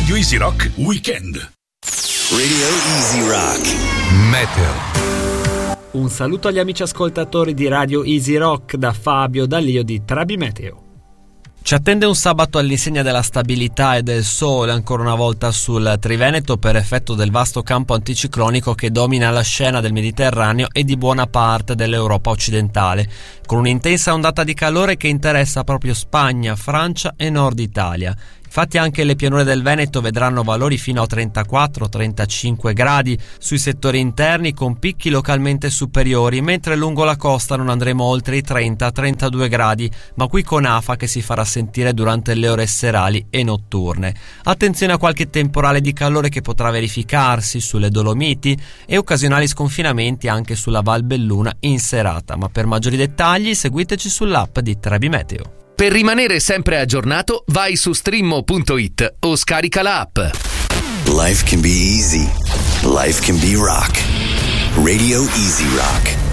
Radio Easy Rock Weekend. Radio Easy Rock Meteo. Un saluto agli amici ascoltatori di Radio Easy Rock da Fabio D'Alio di Trabi Meteo. Ci attende un sabato all'insegna della stabilità e del sole ancora una volta sul Triveneto per effetto del vasto campo anticiclonico che domina la scena del Mediterraneo e di buona parte dell'Europa occidentale, con un'intensa ondata di calore che interessa proprio Spagna, Francia e Nord Italia. Infatti anche le pianure del Veneto vedranno valori fino a 34-35 gradi sui settori interni con picchi localmente superiori, mentre lungo la costa non andremo oltre i 30-32 gradi, ma qui con afa che si farà sentire durante le ore serali e notturne. Attenzione a qualche temporale di calore che potrà verificarsi sulle Dolomiti e occasionali sconfinamenti anche sulla Val Belluna in serata, ma per maggiori dettagli seguiteci sull'app di Trabi Meteo. Per rimanere sempre aggiornato, vai su streammo.it o scarica la app. Life can be easy. Life can be rock. Radio Easy Rock.